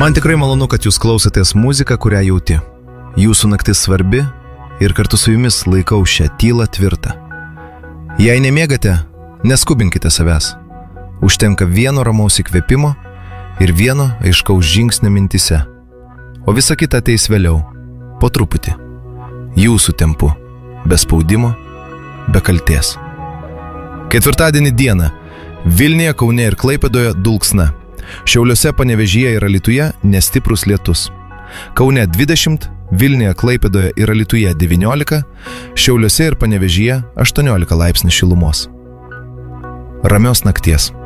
Man tikrai malonu, kad jūs klausotės muziką, kurią jauti. Jūsų naktis svarbi ir kartu su jumis laikau šią tylą tvirtą. Jei nemiegate, neskubinkite savęs. Užtenka vieno ramaus įkvėpimo ir vieno aiškaus žingsnio mintise. O visa kita ateis vėliau, po truputį. Jūsų tempu, be spaudimo, be kaltės. Ketvirtadienį dieną Vilniuje, Kaune ir Klaipėdoje dulksna. Šiauliuose, Panevėžyje ir Alytuje nestiprus lietus. Kaune 20, Vilniuje, Klaipėdoje ir Alytuje 19, Šiauliuose ir Panevėžyje 18 laipsnių šilumos. Ramios nakties.